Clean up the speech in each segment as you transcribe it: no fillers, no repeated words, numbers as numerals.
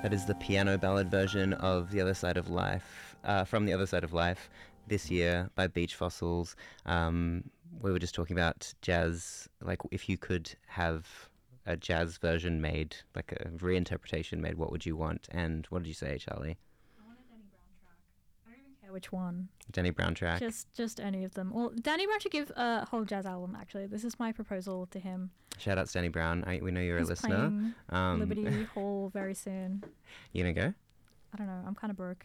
That is the piano ballad version of The Other Side of Life, from The Other Side of Life, this year by Beach Fossils. We were just talking about jazz, like if you could have a jazz version made, like a reinterpretation made, what would you want? And what did you say, Charlie? I want a Danny Brown track. I don't even care which one. Danny Brown track? Just any of them. Well, Danny Brown should give a whole jazz album, actually. This is my proposal to him. Shout out to Danny Brown. We know you're He's a listener. Playing Liberty Hall very soon. You gonna go? I don't know. I'm kind of broke.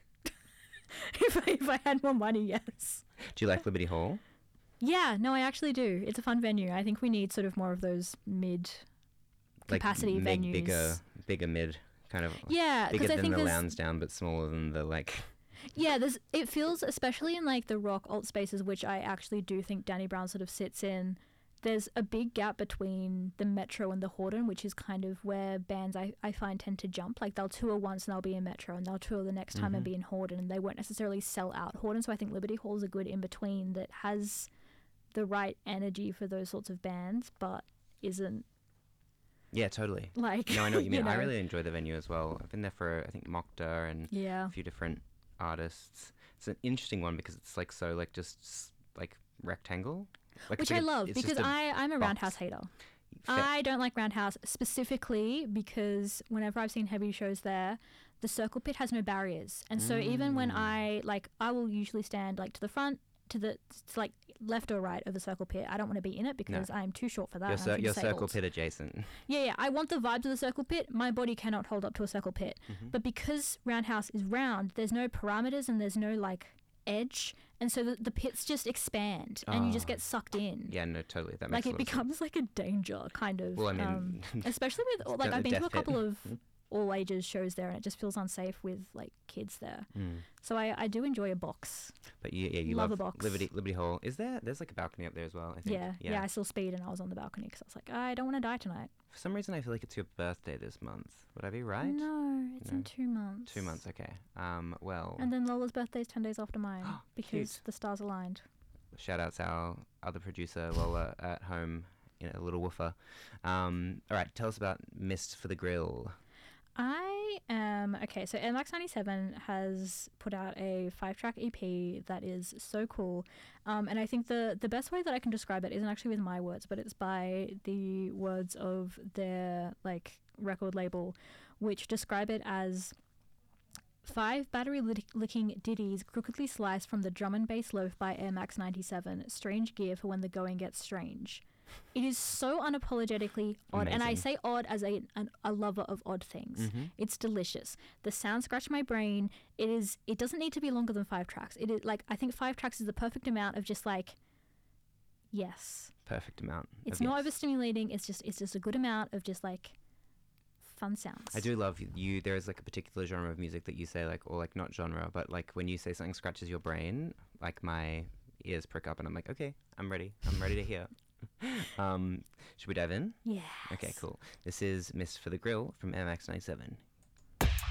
if I had more money, yes. Do you like Liberty Hall? Yeah, no, I actually do. It's a fun venue. I think we need sort of more of those mid-capacity like venues. bigger mid kind of. Yeah, bigger because I than think the Lansdowne, but smaller than the like. Yeah, it feels, especially in like the rock alt spaces, which I actually do think Danny Brown sort of sits in. There's a big gap between the Metro and the Hordern, which is kind of where bands I find tend to jump. Like they'll tour once and they'll be in Metro, and they'll tour the next time and be in Hordern, and they won't necessarily sell out Hordern. So I think Liberty Hall is a good in between that has the right energy for those sorts of bands, but isn't. Yeah, totally. Like, no, I know what you mean. you know. I really enjoy the venue as well. I've been there for I think Mokta and a few different artists. It's an interesting one because it's like so like just like rectangle. Like Which it's I like love it's because just a I'm a box. Roundhouse hater. I don't like Roundhouse specifically because whenever I've seen heavy shows there, the circle pit has no barriers. And so even when I will usually stand like to the front, to like left or right of the circle pit. I don't want to be in it because I'm too short for that. You're circle pit adjacent. Yeah. I want the vibes of the circle pit. My body cannot hold up to a circle pit. But because Roundhouse is round, there's no parameters and there's no like edge, and so the pits just expand and you just get sucked in. Yeah, no, totally. That makes like it becomes like a danger kind of. Well, I mean, especially with like I've been to a couple of all ages shows there, and it just feels unsafe with like kids there. So I do enjoy a box. But you love love a box. Liberty Hall. There's like a balcony up there as well, I think. Yeah. I saw Speed and I was on the balcony because I was like, I don't want to die tonight. For some reason, I feel like it's your birthday this month. Would I be right? No, it's in 2 months. 2 months, okay. Well. And then Lola's birthday is 10 days after mine because Cute. the stars aligned. Shout out to our other producer, Lola, at home, a little woofer. All right, tell us about Mist for the Grill. I am okay. So MX 97 has put out a 5-track EP that is so cool, and I think the best way that I can describe it isn't actually with my words, but it's by the words of their like record label, which describe it as 5 battery-licking ditties crookedly sliced from the drum and bass loaf by Air Max 97. Strange gear for when the going gets strange. It is so unapologetically odd, and I say odd as a lover of odd things. It's delicious. The sound scratched my brain. It doesn't need to be longer than 5 tracks. It is like I think 5 tracks is the perfect amount of just like yes. Perfect amount. It's not overstimulating. It's just a good amount of just like fun sounds. I do love you. There is like a particular genre of music that you say like, or like not genre, but like when you say something scratches your brain, like my ears prick up and I'm like, okay, I'm ready to hear. Should we dive in? Yeah. Okay, cool. This is Mist for the Grill from MX 97.